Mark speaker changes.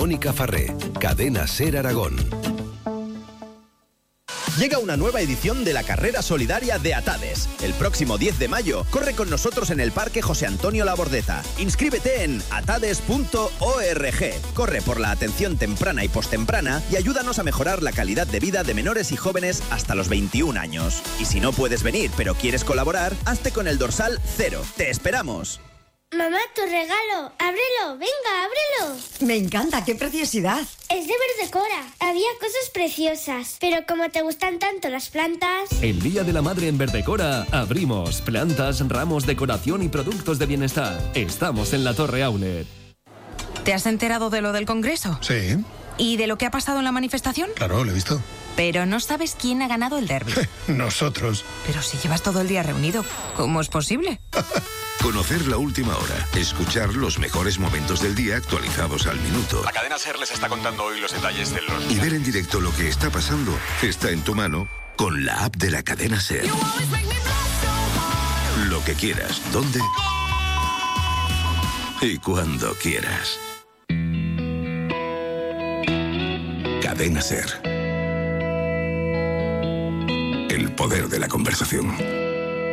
Speaker 1: Mónica Farré, Cadena Ser Aragón.
Speaker 2: Llega una nueva edición de la carrera solidaria de Atades. El próximo 10 de mayo, corre con nosotros en el Parque José Antonio Labordeta. Inscríbete en atades.org. Corre por la atención temprana y postemprana y ayúdanos a mejorar la calidad de vida de menores y jóvenes hasta los 21 años. Y si no puedes venir, pero quieres colaborar, hazte con el dorsal 0. ¡Te esperamos!
Speaker 3: Mamá, tu regalo. Ábrelo, venga, ábrelo.
Speaker 4: Me encanta, qué preciosidad.
Speaker 3: Es de Verdecora. Había cosas preciosas, pero como te gustan tanto las plantas...
Speaker 5: El Día de la Madre en Verdecora abrimos plantas, ramos, decoración y productos de bienestar. Estamos en la Torre Aulet.
Speaker 6: ¿Te has enterado de lo del Congreso?
Speaker 7: Sí.
Speaker 6: ¿Y de lo que ha pasado en la manifestación?
Speaker 7: Claro, lo he visto.
Speaker 6: Pero no sabes quién ha ganado el derbi.
Speaker 7: Nosotros.
Speaker 6: Pero si llevas todo el día reunido, ¿cómo es posible?
Speaker 8: Conocer la última hora, escuchar los mejores momentos del día actualizados al minuto.
Speaker 9: La cadena SER les está contando hoy los detalles de los...
Speaker 8: Y ver en directo lo que está pasando está en tu mano con la app de la cadena SER. Lo que quieras, dónde y cuando quieras. Cadena SER. El poder de la conversación.